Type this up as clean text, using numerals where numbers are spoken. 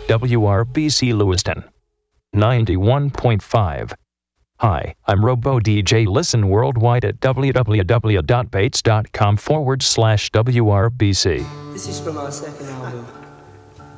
WRBC Lewiston 91.5. Hi, I'm Robo DJ. Listen worldwide at www.bates.com/WRBC. This is from our second album.